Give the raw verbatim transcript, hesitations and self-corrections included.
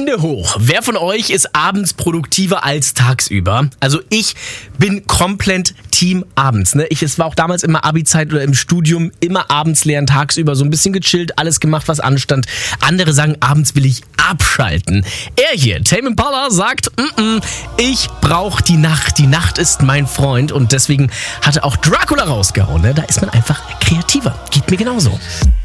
Hände hoch. Wer von euch ist abends produktiver als tagsüber? Also ich bin komplett Team abends. Ne? Ich, es war auch damals immer Abi-Zeit oder im Studium, immer abends lernen, tagsüber so ein bisschen gechillt, alles gemacht, was anstand. Andere sagen, abends will ich abschalten. Er hier, Tame Impala, sagt, mm-mm, ich brauche die Nacht. Die Nacht ist mein Freund und deswegen hatte auch Dracula rausgehauen. Ne? Da ist man einfach kreativer. Geht mir genauso.